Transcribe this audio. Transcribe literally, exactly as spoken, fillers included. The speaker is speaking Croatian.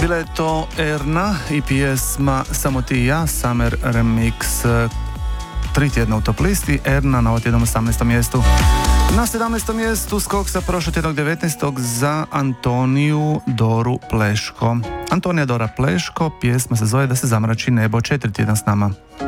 Bila je to Erna i pjesma Samo ti i ja, Summer Remix. Tri tjedna u top listi, Erna na otjednom osamnaestom mjestu. Na sedamnaestom mjestu skok sa prošlog tjednog devetnaestog za Antoniju Doru Pleško. Antonija Dora Pleško, pjesma se zove Da se zamrači nebo, četiri tjedna s nama.